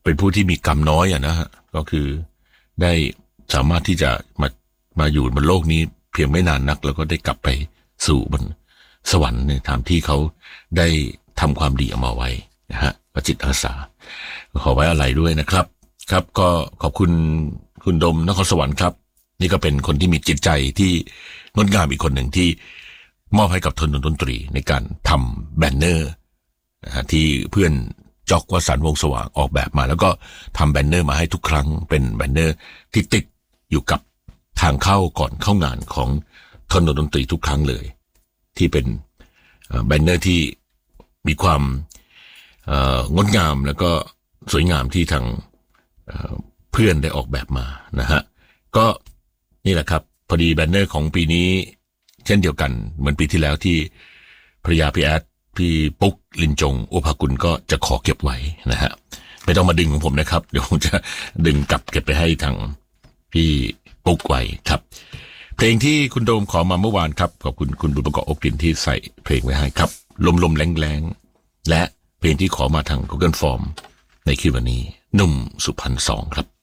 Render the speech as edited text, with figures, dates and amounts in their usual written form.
เป็นผู้ที่มีกรรมน้อยนะฮะก็คือได้สามารถที่จะมาอยู่บนโลกนี้เพียงไม่นานนักแล้วก็ได้กลับไปสู่บนสวรรค์ในตามที่เขาได้ทำความดีออกมาไว้นะฮะประจิตอาสาขอไว้อะไรด้วยนะครับครับก็ขอบคุณคุณดมนครสวรรค์ครับนี่ก็เป็นคนที่มีจิตใจที่งดงามอีกคนหนึ่งที่มอบให้กับดนตรีในการทำแบนเนอร์นะฮะที่เพื่อนจอกวสันต์วงศ์สว่างออกแบบมาแล้วก็ทำแบนเนอร์มาให้ทุกครั้งเป็นแบนเนอร์ที่ติดอยู่กับทางเข้าก่อนเข้างานของดนตรีทุกครั้งเลยที่เป็นแบนเนอร์ที่มีความงดงามแล้วก็สวยงามที่ทางเพื่อนได้ออกแบบมานะฮะก็นี่แหละครับพอดีแบนเนอร์ของปีนี้เช่นเดียวกันเหมือนปีที่แล้วที่ภรรยาพี่แอดพี่ปุ๊กลินจงอุภากุลก็จะขอเก็บไว้นะฮะไม่ต้องมาดึงของผมนะครับเดี๋ยวผมจะดึงกลับเก็บไปให้ทางพี่ปุ๊กไว้ครับเพลงที่คุณโดมขอมาเมื่อวานครับขอบคุณคุณบุญประกอบโอปินที่ใส่เพลงไว้ให้ครับลมแรงและเพลงที่ขอมาทาง Google Form ในคลิปวันนี้หนุ่มสุพรรณ2ครับ